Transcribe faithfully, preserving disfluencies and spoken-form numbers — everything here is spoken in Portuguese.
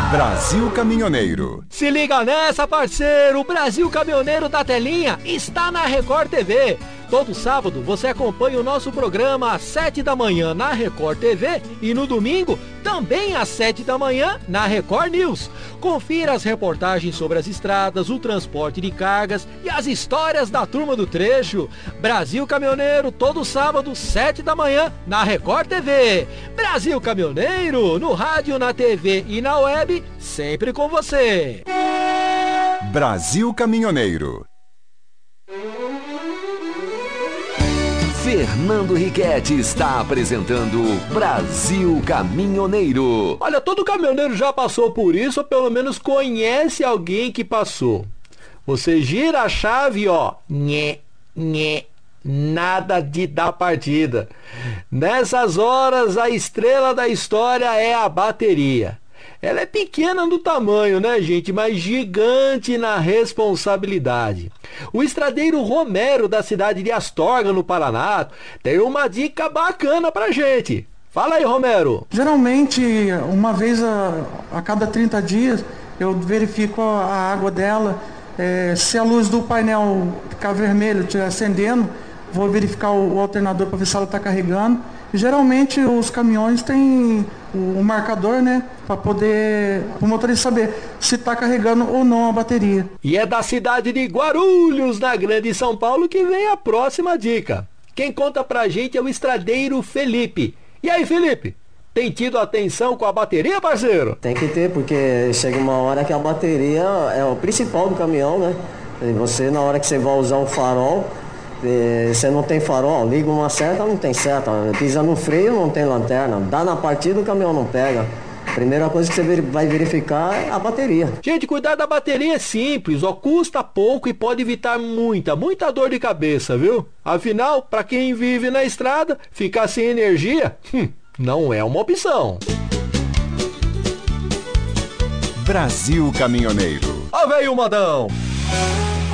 Brasil Caminhoneiro. Se liga nessa, parceiro! O Brasil Caminhoneiro da Telinha está na Record T V. Todo sábado você acompanha o nosso programa às sete da manhã na Record T V e no domingo também às sete da manhã na Record News. Confira as reportagens sobre as estradas, o transporte de cargas e as histórias da turma do trecho. Brasil Caminhoneiro, todo sábado, sete da manhã na Record T V. Brasil Caminhoneiro, no rádio, na T V e na web, sempre com você. Brasil Caminhoneiro. Fernando Riquetti está apresentando Brasil Caminhoneiro. Olha, todo caminhoneiro já passou por isso, ou pelo menos conhece alguém que passou. Você gira a chave, ó, nhé, nhé, nada de dar partida. Nessas horas, a estrela da história é a bateria. Ela é pequena no tamanho, né, gente? Mas gigante na responsabilidade. O estradeiro Romero, da cidade de Astorga, no Paraná, tem uma dica bacana pra gente. Fala aí, Romero. Geralmente, uma vez a, a cada trinta dias, eu verifico a, a água dela. É, se a luz do painel ficar vermelha, estiver acendendo, vou verificar o, o alternador para ver se ela está carregando. Geralmente os caminhões têm o, o marcador, né, para poder o motorista saber se está carregando ou não a bateria. E é da cidade de Guarulhos, na Grande São Paulo, que vem a próxima dica. Quem conta pra gente é o estradeiro Felipe. E aí, Felipe? Tem tido atenção com a bateria, parceiro? Tem que ter, porque chega uma hora que a bateria é o principal do caminhão, né? E você, na hora que você vai usar um farol, você não tem farol, liga uma seta, não tem seta, pisa no freio, não tem lanterna, dá na partida, o caminhão não pega. Primeira coisa que você vai verificar é a bateria. Gente, cuidar da bateria é simples, ó, custa pouco e pode evitar muita, muita dor de cabeça, viu? Afinal, para quem vive na estrada, ficar sem energia, hum, não é uma opção. Brasil Caminhoneiro. Ó, veio o modão!